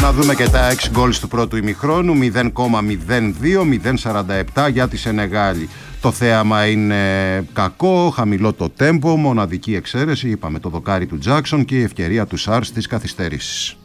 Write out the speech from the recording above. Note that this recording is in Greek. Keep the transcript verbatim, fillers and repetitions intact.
να δούμε και τα έξι γκολς του πρώτου ημιχρόνου. Μηδέν κόμμα μηδέν δύο, μηδέν σαράντα επτά για τη Σενεγάλη. Το θέαμα είναι κακό, χαμηλό το τέμπο, μοναδική εξαίρεση, είπαμε, το δοκάρι του Τζάκσον και η ευκαιρία του Σάρ στις καθυστερήσεις.